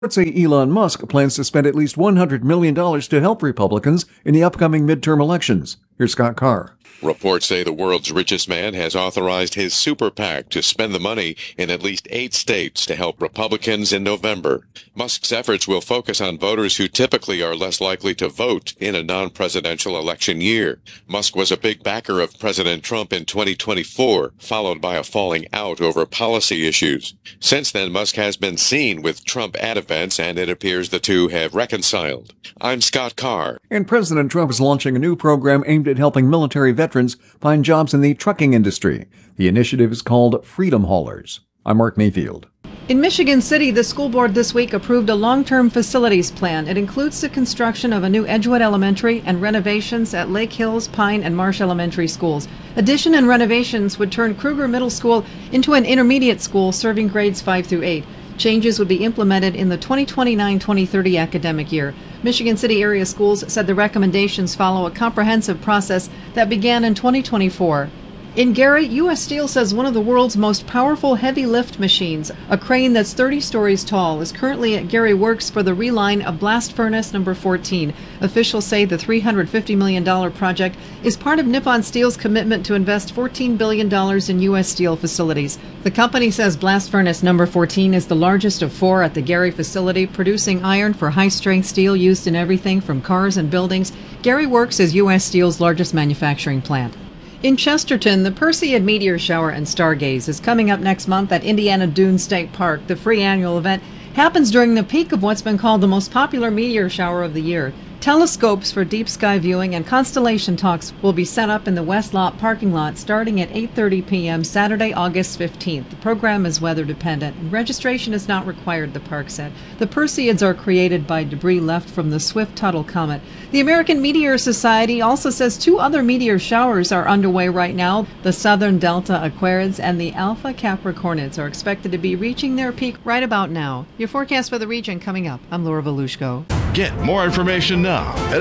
Reports say Elon Musk plans to spend at least $100 million to help Republicans in the upcoming midterm elections. Here's Scott Carr. Reports say the world's richest man has authorized his super PAC to spend the money in at least 8 states to help Republicans in November. Musk's efforts will focus on voters who typically are less likely to vote in a non-presidential election year. Musk was a big backer of President Trump in 2024, followed by a falling out over policy issues. Since then, Musk has been seen with Trump at events, and it appears the two have reconciled. I'm Scott Carr. And President Trump is launching a new program aimed at helping military veterans find jobs in the trucking industry. The initiative is called Freedom Haulers. I'm Mark Mayfield. In Michigan City, the school board this week approved a long-term facilities plan. It includes the construction of a new Edgewood Elementary and renovations at Lake Hills, Pine, and Marsh Elementary schools. Addition and renovations would turn Kruger Middle School into an intermediate school serving grades 5 through 8. Changes would be implemented in the 2029-2030 academic year. Michigan City area schools said the recommendations follow a comprehensive process that began in 2024. In Gary, U.S. Steel says one of the world's most powerful heavy lift machines, a crane that's 30 stories tall, is currently at Gary Works for the reline of Blast Furnace number 14. Officials say the $350 million project is part of Nippon Steel's commitment to invest $14 billion in U.S. Steel facilities. The company says Blast Furnace number 14 is the largest of 4 at the Gary facility, producing iron for high-strength steel used in everything from cars and buildings. Gary Works is U.S. Steel's largest manufacturing plant. In Chesterton, the Perseid Meteor Shower and Stargaze is coming up next month at Indiana Dunes State Park. The free annual event happens during the peak of what's been called the most popular meteor shower of the year. Telescopes for deep sky viewing and constellation talks will be set up in the West Lot parking lot starting at 8:30 p.m. Saturday, August 15th. The program is weather dependent and registration is not required, the park said. The Perseids are created by debris left from the Swift-Tuttle comet. The American Meteor Society also says 2 other meteor showers are underway right now. The Southern Delta Aquarids and the Alpha Capricornids are expected to be reaching their peak right about now. Your forecast for the region coming up. I'm Laura Volushko. Get more information now at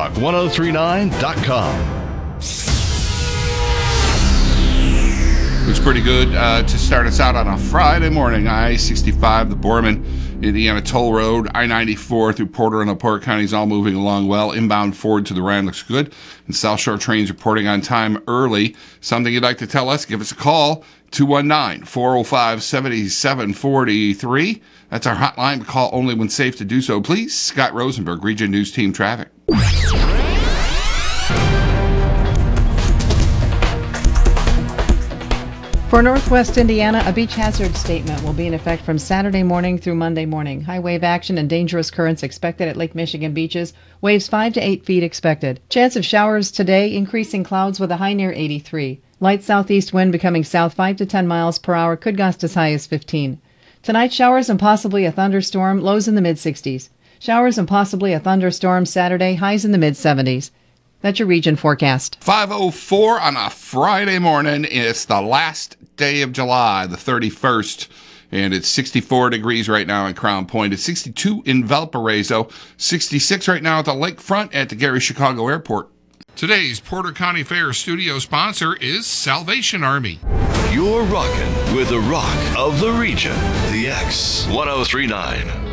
xrock1039.com. It's pretty good to start us out on a Friday morning. I-65, the Borman, Indiana Toll Road, I-94 through Porter and LaPorte counties all moving along well. Inbound Ford to the Rand looks good. And South Shore trains reporting on time early. Something you'd like to tell us, give us a call, 219-405-7743. That's our hotline, but call only when safe to do so, please. Scott Rosenberg, Region News Team Traffic. For Northwest Indiana, a beach hazard statement will be in effect from Saturday morning through Monday morning. High wave action and dangerous currents expected at Lake Michigan beaches. Waves 5 to 8 feet expected. Chance of showers today, increasing clouds with a high near 83. Light southeast wind becoming south 5 to 10 miles per hour, could gust as high as 15. Tonight, showers and possibly a thunderstorm, lows in the mid-60s. Showers and possibly a thunderstorm Saturday, highs in the mid-70s. That's your region forecast. 5:04 on a Friday morning. It's the last day of July, the 31st, and it's 64 degrees right now in Crown Point. It's 62 in Valparaiso, 66 right now at the lakefront at the Gary Chicago Airport. Today's Porter County Fair studio sponsor is Salvation Army. You're rocking with the rock of the region, the X1039.